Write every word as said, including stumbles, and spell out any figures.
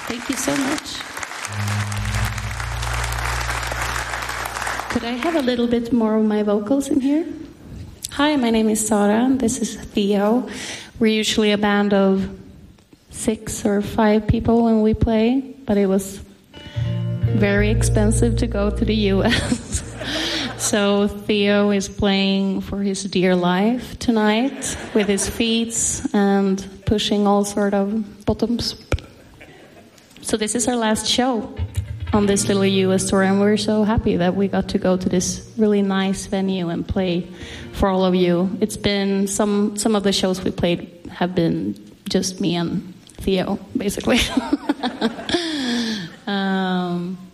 Thank you so much. Could I have a little bit more of my vocals in here? Hi, my name is Sara. This is Theo. We're usually a band of six or five people when we play, but it was very expensive to go to the U S So Theo is playing for his dear life tonight with his feet and pushing all sort of bottoms. So this is our last show on this little U S tour, and we're so happy that we got to go to this really nice venue and play for all of you. It's been some some of the shows we played have been just me and Theo, basically. um,